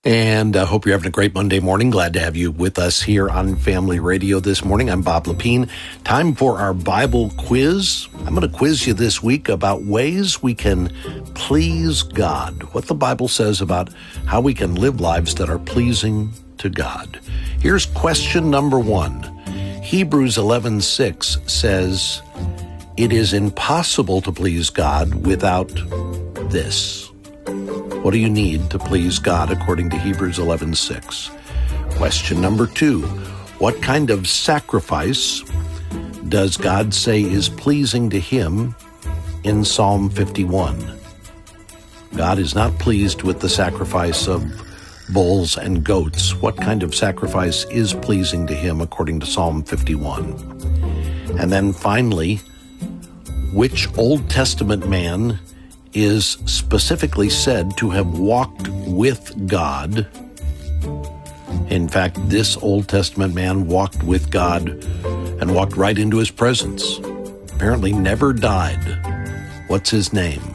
And I hope you're having a great Monday morning. Glad to have you with us here on Family Radio this morning. I'm Bob Lepine. Time for our Bible quiz. I'm going to quiz you this week about ways we can please God, what the Bible says about how we can live lives that are pleasing to God. Here's question number 1. Hebrews 11:6 says, "It is impossible to please God without this." What do you need to please God according to Hebrews 11:6? Question number 2. What kind of sacrifice does God say is pleasing to Him in Psalm 51? God is not pleased with the sacrifice of bulls and goats. What kind of sacrifice is pleasing to Him according to Psalm 51? And then finally, which Old Testament man is specifically said to have walked with God? In fact, this Old Testament man walked with God and walked right into His presence. Apparently never died. What's his name?